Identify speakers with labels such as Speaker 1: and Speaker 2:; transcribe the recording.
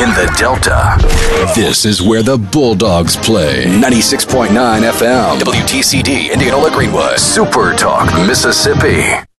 Speaker 1: in the Delta. This is where the Bulldogs play. 96.9 FM, WTCD, Indianola Greenwood, Super Talk, Mississippi.